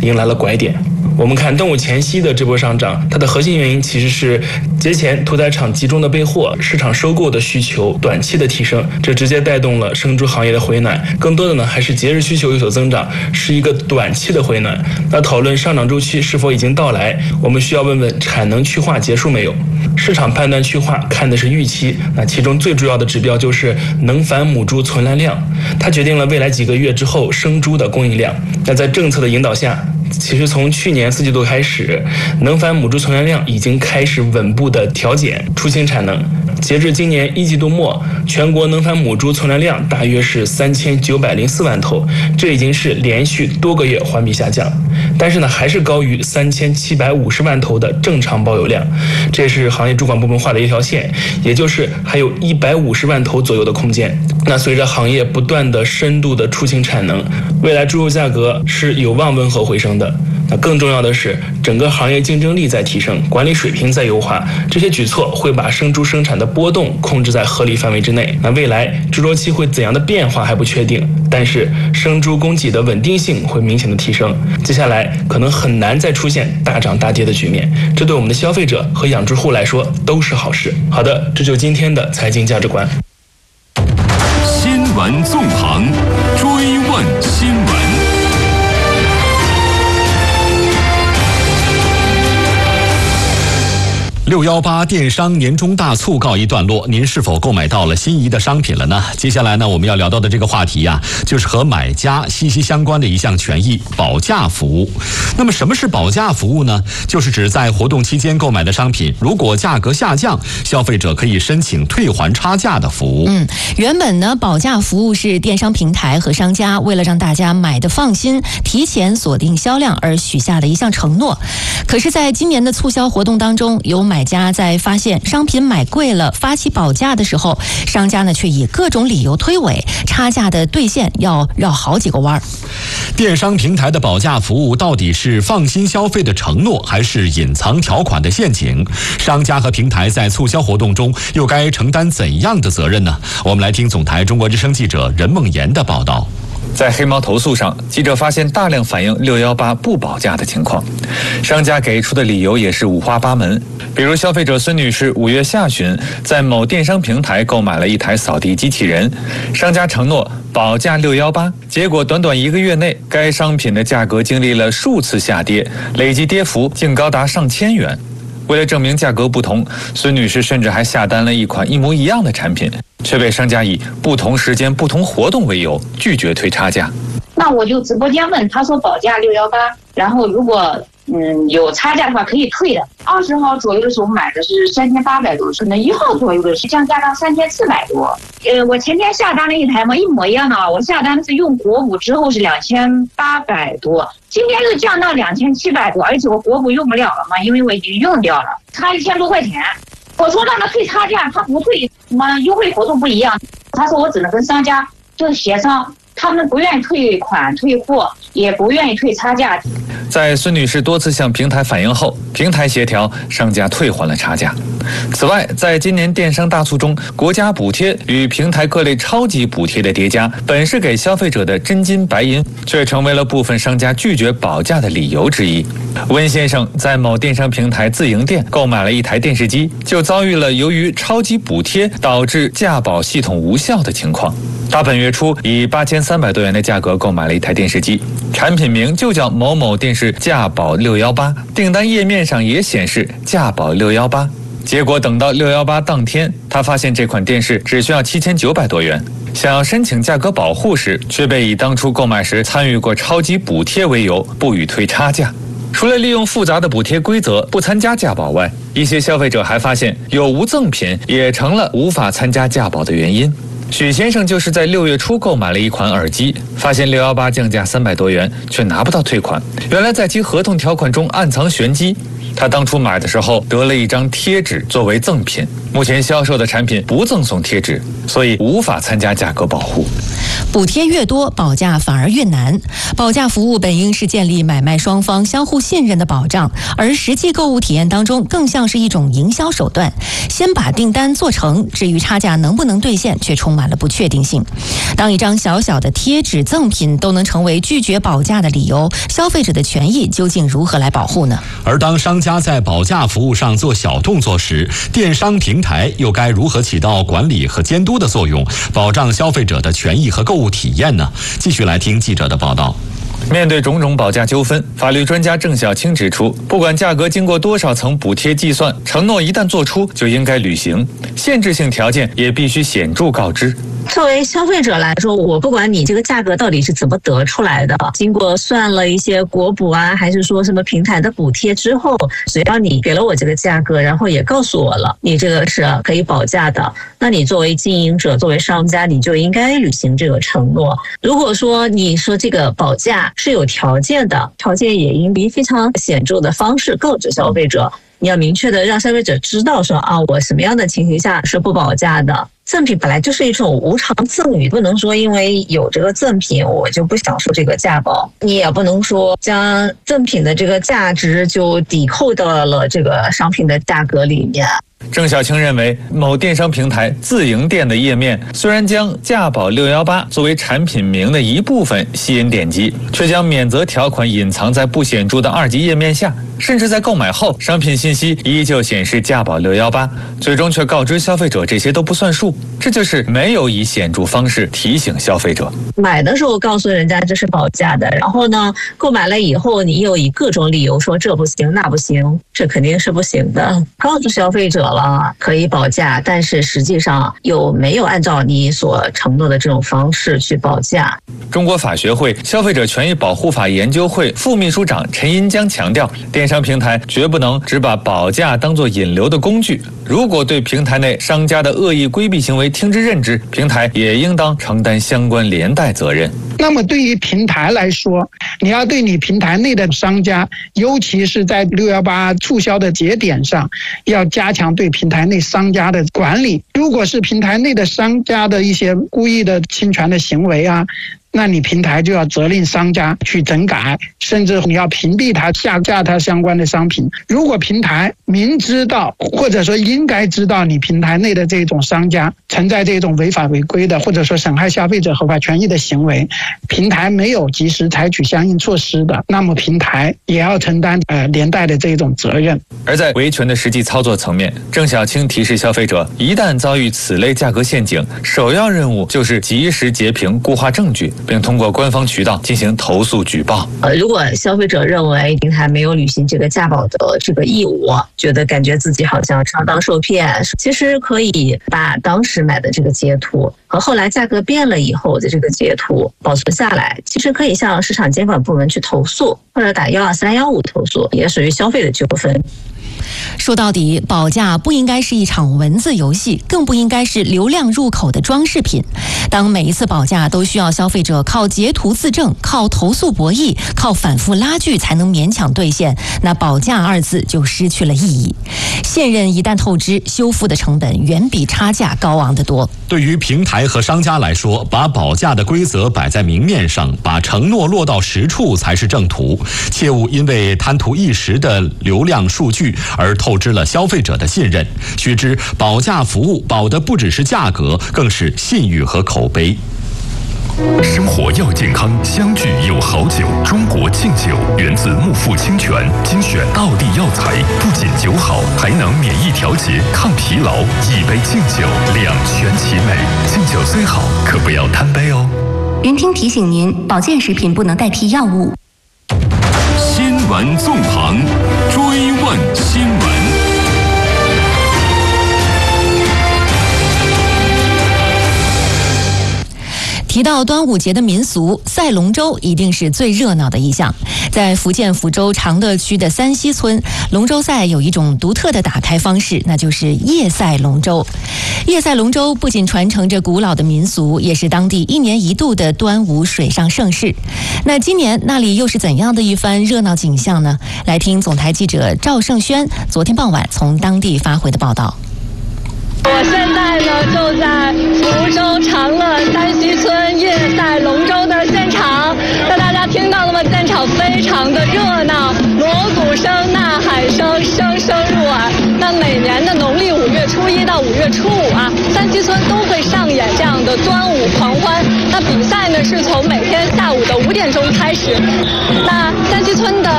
迎来了拐点。我们看端午前夕的这波上涨，它的核心原因其实是节前屠宰场集中的备货，市场收购的需求短期的提升，这直接带动了生猪行业的回暖。更多的呢还是节日需求有所增长，是一个短期的回暖。那讨论上涨周期是否已经到来，我们需要问问产能去化结束没有？市场判断去化看的是预期，那其中最主要的指标就是能繁母猪存栏量，它决定了未来几个月之后生猪的供应量。那在政策的引导下，其实从去年4季度开始，能繁母猪存栏量已经开始稳步的调减出清产能。截至今年1季度末，全国能繁母猪存栏量大约是3904万头，这已经是连续多个月环比下降，但是呢还是高于3750万头的正常保有量，这是行业主管部门画的一条线，也就是还有150万头左右的空间。那随着行业不断的深度的出清产能，未来猪肉价格是有望温和回升的。那更重要的是，整个行业竞争力在提升，管理水平在优化，这些举措会把生猪生产的波动控制在合理范围之内。那未来猪周期会怎样的变化还不确定，但是生猪供给的稳定性会明显的提升，接下来可能很难再出现大涨大跌的局面，这对我们的消费者和养殖户来说都是好事。好的，这就是今天的财经价值观。 新闻纵横，追问新闻。618电商年终大促告一段落，您是否购买到了心仪的商品了呢？接下来呢，我们要聊到的这个话题呀，就是和买家息息相关的一项权益——保价服务。那么，什么是保价服务呢？就是指在活动期间购买的商品，如果价格下降，消费者可以申请退还差价的服务。 原本呢，保价服务是电商平台和商家为了让大家买得放心，提前锁定销量而许下的一项承诺。可是，在今年的促销活动当中，有买家在发现商品买贵了发起保价的时候，商家呢却以各种理由推诿，差价的兑现要绕好几个弯儿。 电商平台的保价服务到底是放心消费的承诺，还是隐藏条款的陷阱？商家和平台在促销活动中又该承担怎样的责任呢？我们来听总台中国之声记者任梦妍的报道。 在黑猫投诉上，记者发现大量反映618不保价的情况，商家给出的理由也是五花八门。比如消费者孙女士5月下旬在某电商平台购买了一台扫地机器人，商家承诺保价618，结果短短1个月内，该商品的价格经历了数次下跌，累计跌幅竟高达上千元。为了证明价格不同，孙女士甚至还下单了一款一模一样的产品，却被商家以不同时间不同活动为由拒绝退差价。 那我就直播间问，他说保价618，然后如果有差价的话可以退的。20号左右的时候买的是3800多，可能1号左右的是降价到3400多。我前天下单了一台嘛，一模一样的，我下单的是用国补之后是2800多，今天又降到2700多，而且我国补用不了了嘛，因为我已经用掉了，差1000多块钱。我说让他退差价，他不退，什么优惠活动不一样。他说我只能跟商家就协商，他们不愿意退款退货，也不愿意退差价。 在孙女士多次向平台反映后，平台协调，商家退还了差价。此外，在今年电商大促中，国家补贴与平台各类超级补贴的叠加，本是给消费者的真金白银，却成为了部分商家拒绝保价的理由之一。温先生在某电商平台自营店购买了一台电视机，就遭遇了由于超级补贴导致价保系统无效的情况。他本月初以8300多元的价格购买了一台电视机，产品名就叫某某电视价保618，订单页面上也显示价保618。结果等到618当天，他发现这款电视只需要7900多元，想要申请价格保护时，却被以当初购买时参与过超级补贴为由，不予退差价。除了利用复杂的补贴规则不参加价保外，一些消费者还发现有无赠品也成了无法参加价保的原因。许先生就是在6月初购买了一款耳机，发现618降价300多元，却拿不到退款。原来在其合同条款中暗藏玄机， 他当初买的时候得了一张贴纸作为赠品，目前销售的产品不赠送贴纸，所以无法参加价格保护。 补贴越多，保价反而越难。保价服务本应是建立买卖双方相互信任的保障，而实际购物体验当中更像是一种营销手段，先把订单做成，至于差价能不能兑现，却充满了不确定性。当一张小小的贴纸赠品都能成为拒绝保价的理由，消费者的权益究竟如何来保护呢？ 而当商家在保价服务上做小动作时，电商平台又该如何起到管理和监督的作用，保障消费者的权益和购物体验呢？继续来听记者的报道。 面对种种保价纠纷，法律专家郑晓青指出，不管价格经过多少层补贴计算，承诺一旦做出就应该履行，限制性条件也必须显著告知。 作为消费者来说，我不管你这个价格到底是怎么得出来的，经过算了一些国补啊，还是说什么平台的补贴之后，只要你给了我这个价格，然后也告诉我了你这个是可以保价的，那你作为经营者，作为商家，你就应该履行这个承诺。如果说你说这个保价是有条件的，条件也应以非常显著的方式告知消费者，你要明确的让消费者知道说我什么样的情形下是不保价的。赠品本来就是一种无偿赠与，不能说因为有这个赠品我就不享受这个价保，你也不能说将赠品的这个价值就抵扣到了这个商品的价格里面。 郑晓青认为，某电商平台自营店的页面虽然将价保618作为产品名的一部分吸引点击，却将免责条款隐藏在不显著的二级页面下，甚至在购买后商品信息依旧显示价保618，最终却告知消费者这些都不算数，这就是没有以显著方式提醒消费者。 买的时候告诉人家这是保价的，然后呢购买了以后你又以各种理由说这不行那不行，这肯定是不行的。告诉消费者了可以保价，但是实际上又没有按照你所承诺的这种方式去保价。 中国法学会消费者权益保护法研究会副秘书长陈银江强调，电商平台绝不能只把保价当作引流的工具，如果对平台内商家的恶意规避行为听之任之，平台也应当承担相关连带责任。 那么对于平台来说，你要对你平台内的商家，尤其是在618促销的节点上，要加强对平台内商家的管理。如果是平台内的商家的一些故意的侵权的行为啊，那你平台就要责令商家去整改，甚至你要屏蔽他、下架他相关的商品。如果平台明知道或者说应该知道你平台内的这种商家存在这种违法违规的或者说损害消费者合法权益的行为，平台没有及时采取相应措施的，那么平台也要承担连带的这种责任。 而在维权的实际操作层面，郑晓青提示消费者，一旦遭遇此类价格陷阱，首要任务就是及时截屏固化证据，并通过官方渠道进行投诉举报。 如果消费者认为平台没有履行这个价保的这个义务，觉得感觉自己好像上当受骗，其实可以把当时买的这个截图和后来价格变了以后的这个截图保存下来，其实可以向市场监管部门去投诉，或者打12315投诉，也属于消费的纠纷。 说到底，保价不应该是一场文字游戏，更不应该是流量入口的装饰品。当每一次保价都需要消费者靠截图自证、靠投诉博弈、靠反复拉锯才能勉强兑现，那保价二字就失去了意义。现任一旦透支，修复的成本远比差价高昂得多。 对于平台和商家来说，把保价的规则摆在明面上，把承诺落到实处才是正途，切勿因为贪图一时的流量数据而透支了消费者的信任。须知，保价服务保的不只是价格，更是信誉和口碑。 生活要健康，相聚有好酒。中国劲酒源自木富清泉，精选道地药材，不仅酒好，还能免疫调节、抗疲劳。一杯劲酒，两全其美。劲酒虽好，可不要贪杯哦。 云听提醒您，保健食品不能代替药物。 新闻纵横，追问新闻。 提到端午节的民俗，赛龙舟一定是最热闹的一项。在福建福州长乐区的三溪村，龙舟赛有一种独特的打开方式，那就是夜赛龙舟。夜赛龙舟不仅传承着古老的民俗，也是当地1年1度的端午水上盛事。那今年那里又是怎样的一番热闹景象呢？来听总台记者赵胜轩昨天傍晚从当地发回的报道。 我现在呢就在福州长乐三溪村夜赛龙舟的现场，那大家听到了吗？现场非常的热闹，锣鼓声、呐喊声声声入耳。那每年的农历5月初1到5月初5啊，三溪村都会上演这样的端午狂欢。那比赛呢是从每天下午的5点钟开始。那三溪村的